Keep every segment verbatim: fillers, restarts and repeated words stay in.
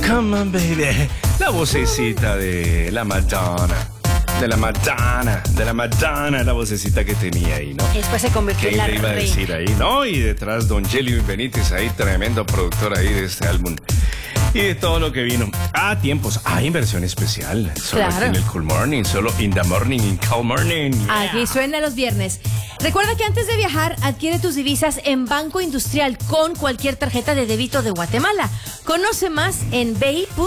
Come on, baby. La vocecita de la Madonna. De la Madonna, de la Madonna, la vocecita que tenía ahí, ¿no? Después se convirtió ¿Qué en la le iba a reina. decir ahí, no? Y detrás Don Jelly Benítez ahí, tremendo productor ahí de este álbum. Y de todo lo que vino. Ah, tiempos. Ah, inversión especial. Solo Claro. aquí en el Cool Morning, solo in the morning, in Cool Morning. Yeah. Aquí suena los viernes. Recuerda que antes de viajar, adquiere tus divisas en Banco Industrial con cualquier tarjeta de débito de Guatemala. Conoce más en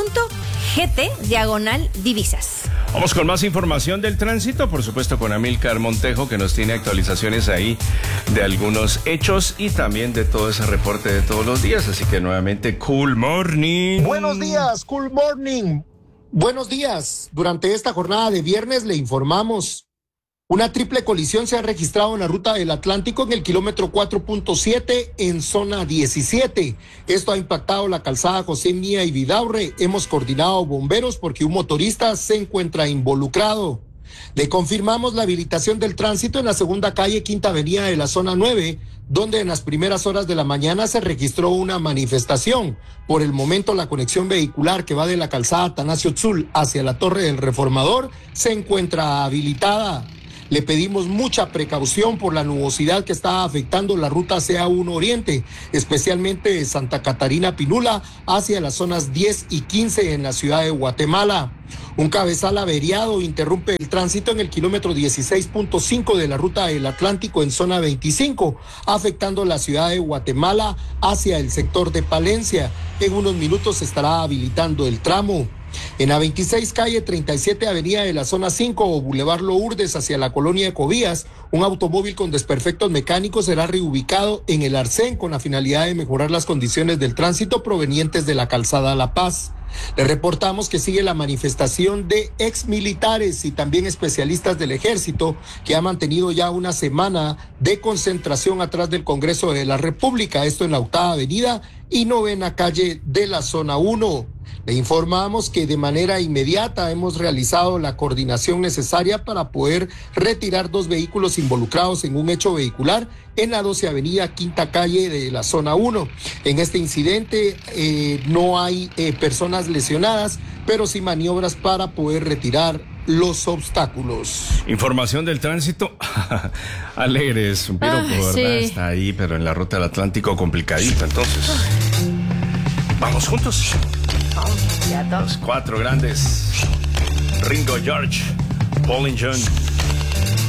bi.gt diagonal divisas. Vamos con más información del tránsito, por supuesto con Amílcar Montejo, que nos tiene actualizaciones ahí de algunos hechos y también de todo ese reporte de todos los días. Así que nuevamente, Cool Morning. Buenos días, Cool Morning. Buenos días. Durante esta jornada de viernes le informamos. Una triple colisión se ha registrado en la ruta del Atlántico en el kilómetro cuatro punto siete en zona diecisiete. Esto ha impactado la calzada José Mía y Vidaurre. Hemos coordinado bomberos porque un motorista se encuentra involucrado. Le confirmamos la habilitación del tránsito en la segunda calle Quinta Avenida de la zona nueve, donde en las primeras horas de la mañana se registró una manifestación. Por el momento, la conexión vehicular que va de la calzada Atanasio Tzul hacia la Torre del Reformador se encuentra habilitada. Le pedimos mucha precaución por la nubosidad que está afectando la ruta C A uno Oriente, especialmente de Santa Catarina Pinula hacia las zonas diez y quince en la ciudad de Guatemala. Un cabezal averiado interrumpe el tránsito en el kilómetro dieciséis punto cinco de la ruta del Atlántico en zona veinticinco, afectando la ciudad de Guatemala hacia el sector de Palencia. En unos minutos se estará habilitando el tramo. En la veintiséis calle treinta y siete avenida de la zona cinco o Boulevard Lourdes hacia la colonia Ecobías, un automóvil con desperfectos mecánicos será reubicado en el arcén con la finalidad de mejorar las condiciones del tránsito provenientes de la calzada La Paz. Le reportamos que sigue la manifestación de exmilitares y también especialistas del ejército que ha mantenido ya una semana de concentración atrás del Congreso de la República, esto en la octava avenida y novena calle de la zona uno. Le informamos que de manera inmediata hemos realizado la coordinación necesaria para poder retirar dos vehículos involucrados en un hecho vehicular en la doce avenida Quinta Calle de la zona uno. En este incidente eh, no hay eh, personas lesionadas, pero sí maniobras para poder retirar los obstáculos. Información del tránsito. Alegres, un piropo, Ah, ¿verdad? sí. Está ahí, pero en la ruta del Atlántico complicadito, entonces. Vamos juntos. Los cuatro grandes. Ringo George, Paul and John.